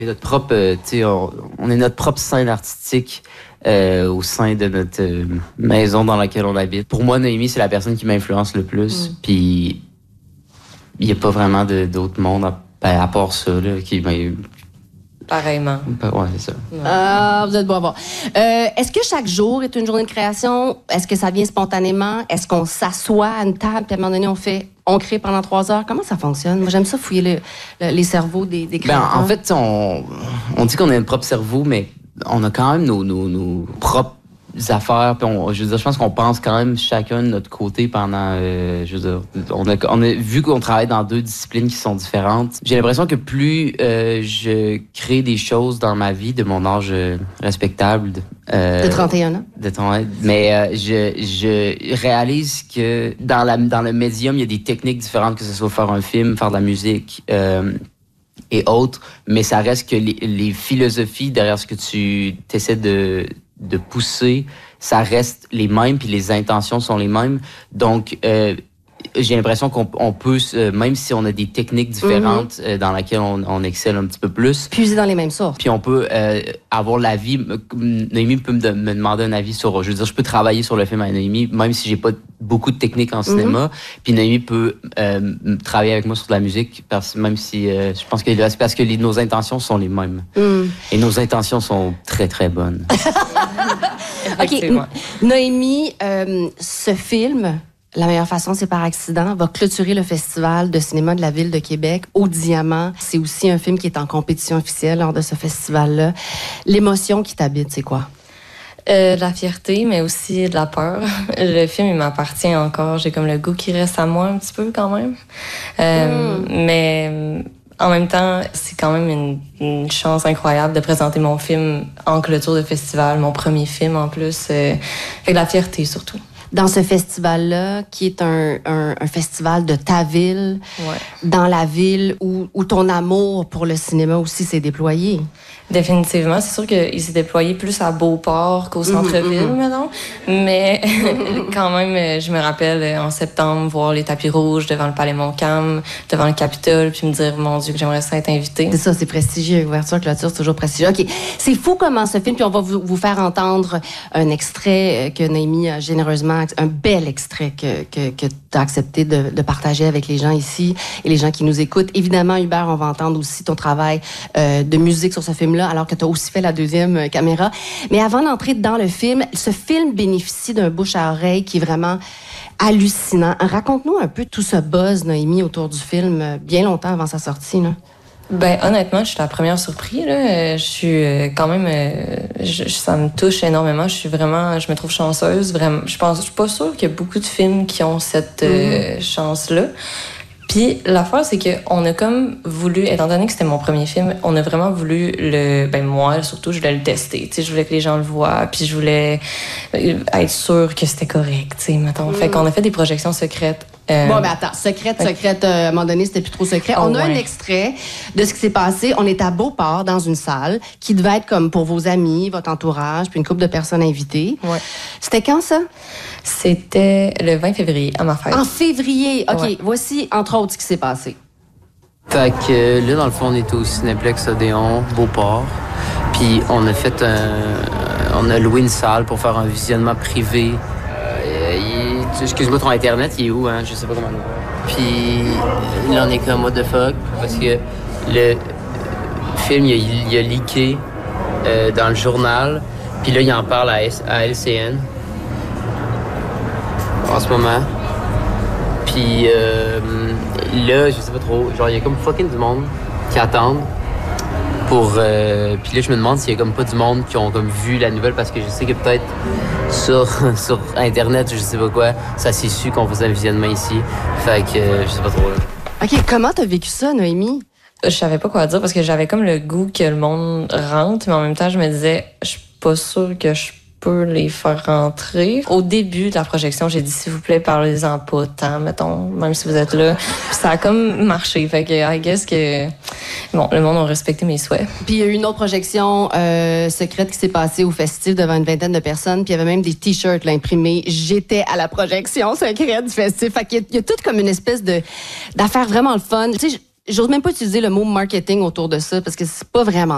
Notre propre, on est notre propre scène artistique au sein de notre maison dans laquelle on habite. Pour moi, Noémie, c'est la personne qui m'influence le plus. Puis il n'y a pas vraiment d'autre monde à part ça là, qui m'a... Pareillement. Ouais, c'est ça. Ah, vous êtes beau à voir. Est-ce que chaque jour est une journée de création? Est-ce que ça vient spontanément? Est-ce qu'on s'assoit à une table puis à un moment donné, on crée pendant 3 heures? Comment ça fonctionne? Moi, j'aime ça fouiller les cerveaux des créateurs. En fait, on dit qu'on a notre propre cerveau, mais on a quand même nos propres affaires. Puis je pense qu'on pense quand même chacun de notre côté pendant... on a vu qu'on travaille dans 2 disciplines qui sont différentes. J'ai l'impression que plus je crée des choses dans ma vie de mon âge respectable... de 31 ans? Mais je réalise que dans le médium, il y a des techniques différentes, que ce soit faire un film, faire de la musique... et autres, mais ça reste que les philosophies derrière ce que tu essaies de pousser, ça reste les mêmes, puis les intentions sont les mêmes. Donc, j'ai l'impression qu'on peut, même si on a des techniques différentes dans lesquelles on excelle un petit peu plus... Puiser dans les mêmes sources. Puis on peut avoir l'avis... Noémie peut me demander un avis sur... Je veux dire, je peux travailler sur le film avec Noémie, même si j'ai pas beaucoup de techniques en cinéma. Puis Noémie peut travailler avec moi sur de la musique, même si je pense que c'est parce que nos intentions sont les mêmes. Et nos intentions sont très, très bonnes. OK. Noémie, ce film... La meilleure façon, c'est par accident, va clôturer le festival de cinéma de la Ville de Québec au Diamant. C'est aussi un film qui est en compétition officielle lors de ce festival-là. L'émotion qui t'habite, c'est quoi? De la fierté, mais aussi de la peur. Le film, il m'appartient encore. J'ai comme le goût qui reste à moi un petit peu quand même. Mais en même temps, c'est quand même une chance incroyable de présenter mon film en clôture de festival, mon premier film en plus. Fait de la fierté surtout. Dans ce festival-là, qui est un festival de ta ville, dans la ville où ton amour pour le cinéma aussi s'est déployé. Définitivement. C'est sûr qu'il s'est déployé plus à Beauport qu'au centre-ville, maintenant. Mais quand même, je me rappelle en septembre voir les tapis rouges devant le Palais Montcalm, devant le Capitole, puis me dire, mon Dieu, que j'aimerais ça être invitée. C'est ça, c'est prestigieux. Ouverture, clôture, c'est toujours prestigieux. OK. C'est fou comment ce film, puis on va vous faire entendre un extrait que Noémie a généreusement, un bel extrait que tu as accepté de partager avec les gens ici et les gens qui nous écoutent. Évidemment, Hubert, on va entendre aussi ton travail de musique sur ce film-là, alors que tu as aussi fait la 2e caméra. Mais avant d'entrer dans le film, ce film bénéficie d'un bouche à oreille qui est vraiment hallucinant. Raconte-nous un peu tout ce buzz, Noémie, autour du film, bien longtemps avant sa sortie, là. Ben honnêtement, je suis la première surprise là. Je suis quand même, ça me touche énormément. Je me trouve chanceuse. Vraiment, je suis pas sûre qu'il y a beaucoup de films qui ont cette chance-là. Puis l'affaire, c'est qu'on a comme voulu, étant donné que c'était mon premier film, on a vraiment voulu moi surtout, je voulais le tester. Tu sais, je voulais que les gens le voient, puis je voulais être sûre que c'était correct. Tu sais, mettons. Fait qu'on a fait des projections secrètes. Bon, mais attends, secrète, à un moment donné, c'était plus trop secret. On a un extrait de ce qui s'est passé. On est à Beauport, dans une salle, qui devait être comme pour vos amis, votre entourage, puis une couple de personnes invitées. Ouais. C'était quand, ça? C'était le 20 février, à ma fête. En février? OK, voici, entre autres, ce qui s'est passé. Fait que là, dans le fond, on était au Cinéplex Odéon, Beauport. Puis on a loué une salle pour faire un visionnement privé. Excuse-moi, ton Internet, il est où, hein? Je sais pas comment. Puis là, on est comme what the fuck, parce que le film, il a leaké dans le journal. Puis là, il en parle à LCN en ce moment. Puis là, je sais pas trop, genre, il y a comme fucking du monde qui attendent pour... Puis là, je me demande s'il y a comme pas du monde qui ont comme vu la nouvelle, parce que je sais que peut-être sur Internet, je sais pas quoi, ça s'est su qu'on faisait un visionnement ici. Fait que je sais pas trop. OK, comment t'as vécu ça, Noémie? Je savais pas quoi dire parce que j'avais comme le goût que le monde rentre, mais en même temps, je me disais, je suis pas sûre que je peux les faire rentrer. Au début de la projection, j'ai dit, s'il vous plaît, parlez-en pas tant, mettons, même si vous êtes là. Puis ça a comme marché. Fait que, I guess que, bon, le monde a respecté mes souhaits. Puis il y a eu une autre projection secrète qui s'est passée au festival devant une vingtaine de personnes. Puis il y avait même des t-shirts là, imprimés. J'étais à la projection secrète du festival. Fait qu'il y a tout comme une espèce d'affaire vraiment le fun. Tu sais, j'ose même pas utiliser le mot marketing autour de ça parce que c'est pas vraiment